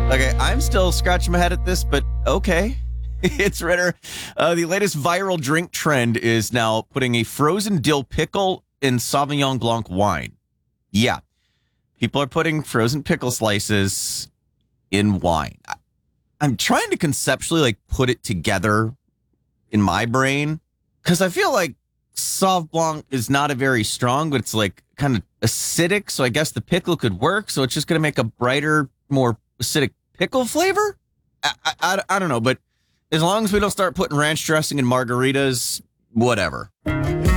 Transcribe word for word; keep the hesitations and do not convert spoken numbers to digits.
Okay, I'm still scratching my head at this, but okay. It's Ritter. Uh, the latest viral drink trend is now putting a frozen dill pickle in Sauvignon Blanc wine. Yeah, people are putting frozen pickle slices in wine. I, I'm trying to conceptually like put it together in my brain because I feel like Sauv Blanc is not a very strong, but it's like kind of acidic. So I guess the pickle could work. So it's just going to make a brighter, more acidic pickle flavor. I, I, I don't know, but as long as we don't start putting ranch dressing in margaritas, whatever.